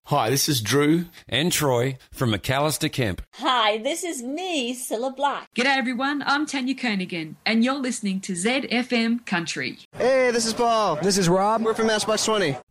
Hi, this is Drew and Troy from McAllister Kemp. Hi, this is me, Cilla Black. G'day everyone, I'm Tanya Koenigan, and you're listening to ZFM Country. Hey, this is Paul. This is Rob. We're from Matchbox 20.